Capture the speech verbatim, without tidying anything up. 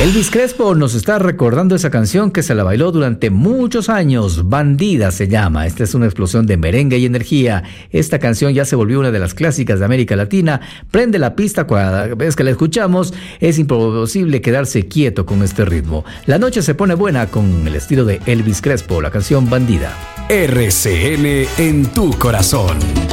Elvis Crespo nos está recordando esa canción que se la bailó durante muchos años. Bandida se llama. Esta es una explosión de merengue y energía. Esta canción ya se volvió una de las clásicas de América Latina. Prende la pista cada vez que la escuchamos. Es imposible quedarse quieto con este ritmo. La noche se pone buena con el estilo de Elvis Crespo, la canción Bandida. R C N en tu corazón.